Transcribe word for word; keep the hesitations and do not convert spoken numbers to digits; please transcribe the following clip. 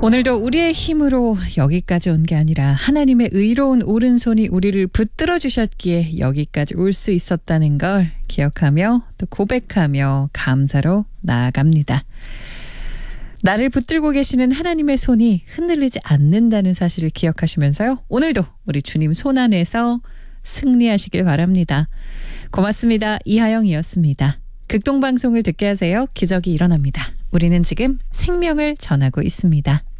오늘도 우리의 힘으로 여기까지 온 게 아니라 하나님의 의로운 오른손이 우리를 붙들어 주셨기에 여기까지 올 수 있었다는 걸 기억하며 또 고백하며 감사로 나아갑니다. 나를 붙들고 계시는 하나님의 손이 흔들리지 않는다는 사실을 기억하시면서요. 오늘도 우리 주님 손 안에서 승리하시길 바랍니다. 고맙습니다. 이하영이었습니다. 극동방송을 듣게 하세요. 기적이 일어납니다. 우리는 지금 생명을 전하고 있습니다.